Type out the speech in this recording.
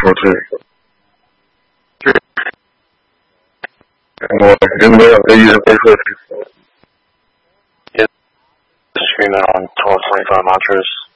12:24. Anyway, they're using Facebook. Yeah, screaming on 12:25 mantras.